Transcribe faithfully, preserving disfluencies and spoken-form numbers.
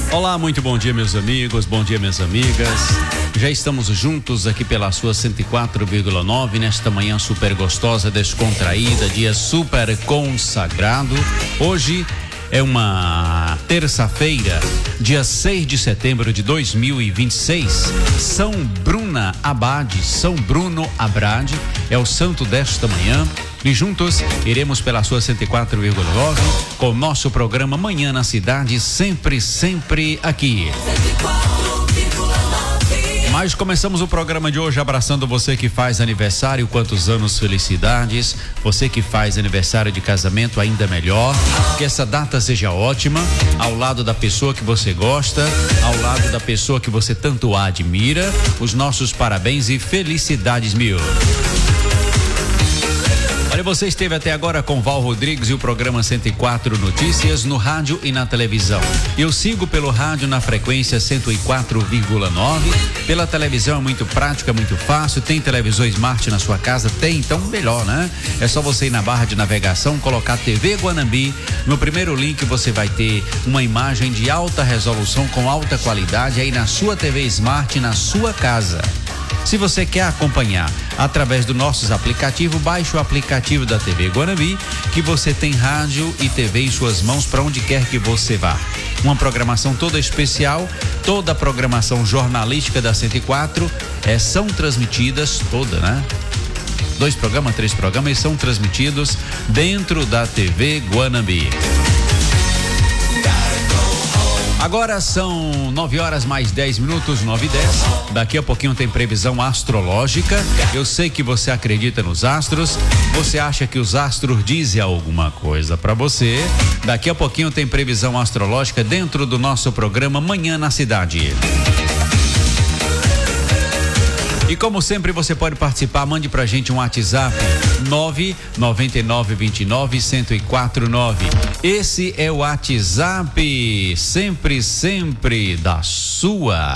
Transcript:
Olá, muito bom dia, meus amigos, bom dia, minhas amigas. Já estamos juntos aqui pela sua cento e quatro vírgula nove nesta manhã super gostosa, descontraída, dia super consagrado. Hoje é uma terça-feira, dia seis de setembro de dois mil e vinte e seis. São Bruna Abade, São Bruno Abrade é o santo desta manhã. E juntos iremos pela sua cento e quatro vírgula nove com o nosso programa Manhã na Cidade, sempre, sempre aqui. Mas começamos o programa de hoje abraçando você que faz aniversário, quantos anos, felicidades. Você que faz aniversário de casamento, ainda melhor. Que essa data seja ótima, ao lado da pessoa que você gosta, ao lado da pessoa que você tanto admira. Os nossos parabéns e felicidades mil. Olha, você esteve até agora com Val Rodrigues e o programa cento e quatro Notícias no rádio e na televisão. Eu sigo pelo rádio na frequência cento e quatro vírgula nove. Pela televisão é muito prático, é muito fácil. Tem televisão Smart na sua casa? Tem, então melhor, né? É só você ir na barra de navegação, colocar T V Guanambi. No primeiro link você vai ter uma imagem de alta resolução com alta qualidade aí na sua T V Smart, na sua casa. Se você quer acompanhar através dos nossos aplicativos, baixe o aplicativo da T V Guanambi, que você tem rádio e T V em suas mãos para onde quer que você vá. Uma programação toda especial, toda a programação jornalística da cento e quatro é, são transmitidas, toda, né? Dois programas, três programas são transmitidos dentro da T V Guanambi. Agora são nove horas mais dez minutos, nove e dez. Daqui a pouquinho tem previsão astrológica. Eu sei que você acredita nos astros. Você acha que os astros dizem alguma coisa para você? Daqui a pouquinho tem previsão astrológica dentro do nosso programa Manhã na Cidade. E como sempre você pode participar, mande pra gente um WhatsApp nove nove nove dois nove um zero quatro nove. Esse é o WhatsApp sempre, sempre da sua